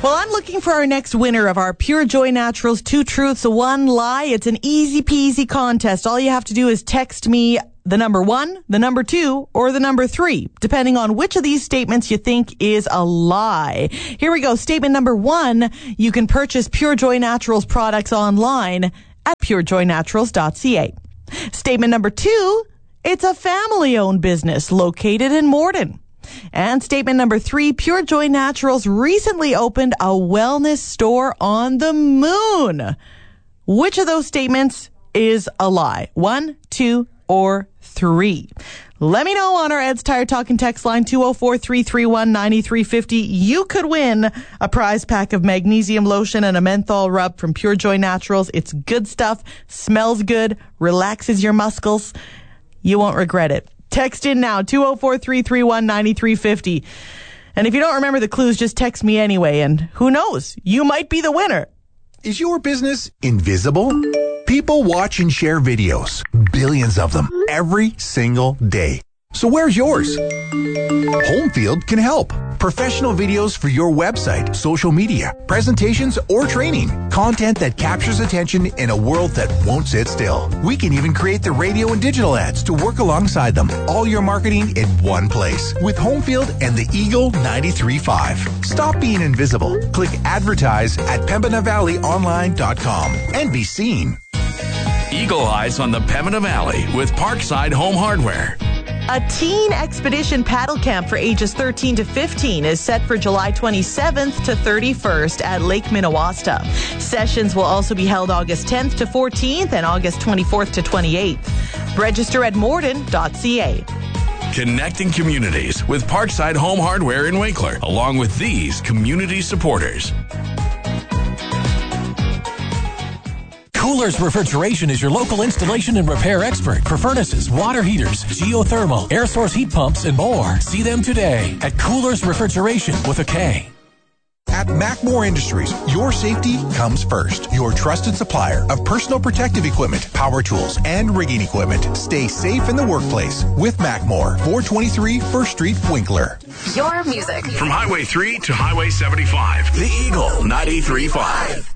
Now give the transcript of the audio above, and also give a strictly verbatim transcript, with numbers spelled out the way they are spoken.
Well, I'm looking for our next winner of our Pure Joy Naturals Two Truths, One Lie. It's an easy peasy contest. All you have to do is text me the number one, the number two, or the number three, depending on which of these statements you think is a lie. Here we go. Statement number one, you can purchase Pure Joy Naturals products online at pure joy naturals dot c a. Statement number two, it's a family-owned business located in Morden. And statement number three, Pure Joy Naturals recently opened a wellness store on the moon. Which of those statements is a lie? One, two, or three? Let me know on our Ed's Tire Talking text line two oh four, three three one, nine three five oh. You could win a prize pack of magnesium lotion and a menthol rub from Pure Joy Naturals. It's good stuff, smells good, relaxes your muscles. You won't regret it. Text in now, two oh four, three three one, nine three five oh. And if you don't remember the clues, just text me anyway, and who knows, you might be the winner. Is your business invisible? People watch and share videos, billions of them, every single day. So where's yours? Homefield can help. Professional videos for your website, social media, presentations, or training. Content that captures attention in a world that won't sit still. We can even create the radio and digital ads to work alongside them. All your marketing in one place with Homefield and the Eagle ninety-three point five. Stop being invisible. Click advertise at pembina valley online dot com and be seen. Eagle Eyes on the Pembina Valley with Parkside Home Hardware. A teen expedition paddle camp for ages thirteen to fifteen is set for July twenty-seventh to thirty-first at Lake Minnewaska. Sessions will also be held August tenth to fourteenth and August twenty-fourth to twenty-eighth. Register at morden dot c a. Connecting communities with Parkside Home Hardware in Winkler, along with these community supporters. Coolers Refrigeration is your local installation and repair expert for furnaces, water heaters, geothermal, air source heat pumps, and more. See them today at Coolers Refrigeration with a K. At Macmore Industries, your safety comes first. Your trusted supplier of personal protective equipment, power tools, and rigging equipment. Stay safe in the workplace with Macmore, four twenty-three First Street, Winkler. Your music. From Highway three to Highway seventy-five, the Eagle ninety-three point five.